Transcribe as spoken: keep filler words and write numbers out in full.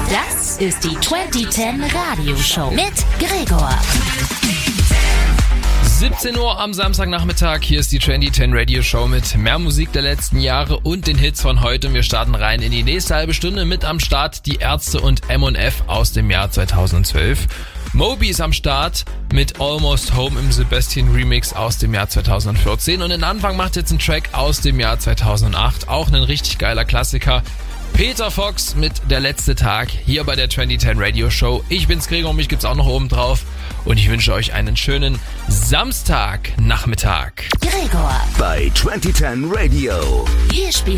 Das ist die zwanzig zehn Radioshow mit Gregor. siebzehn Uhr am Samstagnachmittag, hier ist die zwanzig zehn Radio Show mit mehr Musik der letzten Jahre und den Hits von heute. Und wir starten rein in die nächste halbe Stunde. Mit am Start die Ärzte und M und F aus dem Jahr zweitausendzwölf. Moby ist am Start mit Almost Home im Sebastian Remix aus dem Jahr zweitausendvierzehn. Und den Anfang macht jetzt ein Track aus dem Jahr zweitausendacht, auch ein richtig geiler Klassiker. Peter Fox mit Der letzte Tag hier bei der zwanzig zehn Radio Show. Ich bin's Gregor, mich gibt's auch noch oben drauf. Und ich wünsche euch einen schönen Samstagnachmittag. Gregor bei zwanzig zehn Radio. Wir spielen